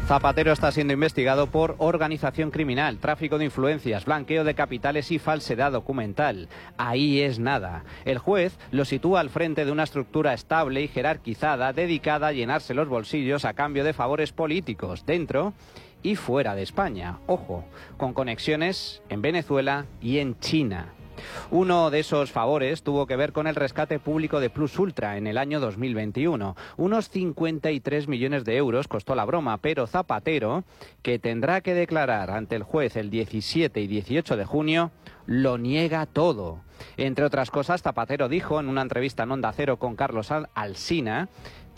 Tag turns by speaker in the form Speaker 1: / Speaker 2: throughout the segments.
Speaker 1: Zapatero está siendo investigado por organización criminal, tráfico de influencias, blanqueo de capitales y falsedad documental. Ahí es nada. El juez lo sitúa al frente de una estructura estable y jerarquizada dedicada a llenarse los bolsillos a cambio de favores políticos dentro y fuera de España. Ojo, con conexiones en Venezuela y en China. Uno de esos favores tuvo que ver con el rescate público de Plus Ultra en el año 2021. Unos 53 millones de euros costó la broma, pero Zapatero, que tendrá que declarar ante el juez el 17 y 18 de junio, lo niega todo. Entre otras cosas, Zapatero dijo en una entrevista en Onda Cero con Carlos Alsina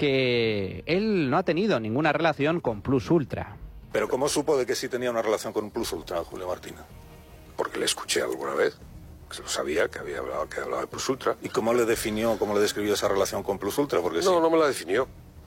Speaker 1: que él no ha tenido ninguna relación con Plus Ultra.
Speaker 2: ¿Pero cómo supo de que sí tenía una relación con Plus Ultra, Julio Martínez?
Speaker 3: Porque le escuché alguna vez. Se lo sabía, que hablaba de Plus Ultra.
Speaker 2: ¿Y cómo le definió, cómo le describió esa relación con Plus Ultra? Porque
Speaker 3: no me la definió.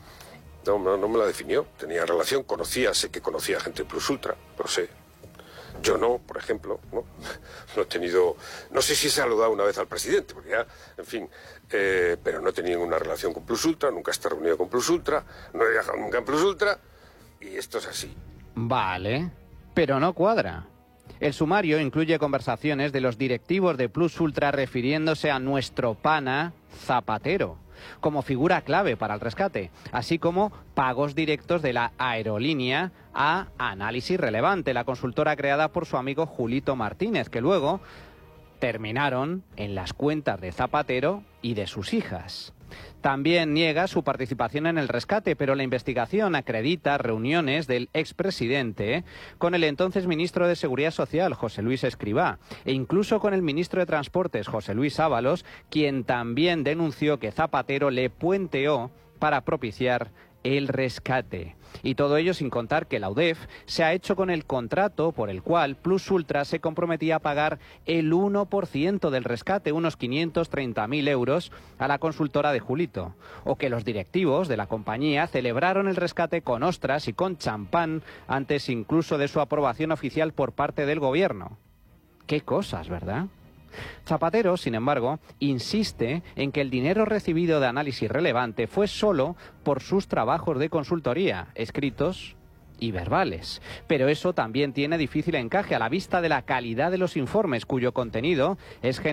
Speaker 3: No me la definió. Tenía relación, sé que conocía gente de Plus Ultra, lo sé. Yo no, por ejemplo, no he tenido... No sé si he saludado una vez al presidente, porque ya, en fin, pero no he tenido ninguna relación con Plus Ultra, nunca he estado reunido con Plus Ultra, no he viajado nunca en Plus Ultra, y esto es así.
Speaker 1: Vale, pero no cuadra. El sumario incluye conversaciones de los directivos de Plus Ultra refiriéndose a nuestro pana Zapatero como figura clave para el rescate, así como pagos directos de la aerolínea a Análisis Relevante, la consultora creada por su amigo Julito Martínez, que luego terminaron en las cuentas de Zapatero y de sus hijas. También niega su participación en el rescate, pero la investigación acredita reuniones del expresidente con el entonces ministro de Seguridad Social, José Luis Escrivá, e incluso con el ministro de Transportes, José Luis Ábalos, quien también denunció que Zapatero le puenteó para propiciar el rescate. Y todo ello sin contar que la UDEF se ha hecho con el contrato por el cual Plus Ultra se comprometía a pagar el 1% del rescate, unos 530.000 euros, a la consultora de Julito. O que los directivos de la compañía celebraron el rescate con ostras y con champán antes incluso de su aprobación oficial por parte del gobierno. Qué cosas, ¿verdad? Zapatero, sin embargo, insiste en que el dinero recibido de Análisis Relevante fue solo por sus trabajos de consultoría, escritos y verbales. Pero eso también tiene difícil encaje a la vista de la calidad de los informes, cuyo contenido es